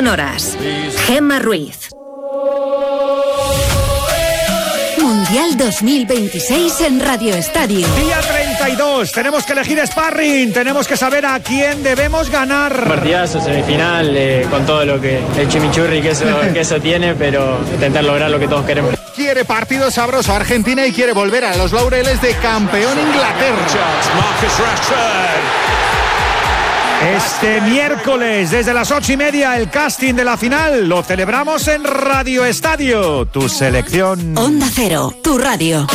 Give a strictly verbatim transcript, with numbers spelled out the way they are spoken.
sonoras. Gemma Ruiz. Mundial dos mil veintiséis en Radio Estadio. Día treinta y dos, tenemos que elegir sparring, tenemos que saber a quién debemos ganar. Partidazo, semifinal, eh, con todo lo que el chimichurri que eso, que eso tiene, pero intentar lograr lo que todos queremos. Quiere partido sabroso Argentina y quiere volver a los laureles de campeón Inglaterra. Este miércoles, desde las ocho y media, el casting de la final lo celebramos en Radio Estadio. Tu selección. Onda Cero, tu radio.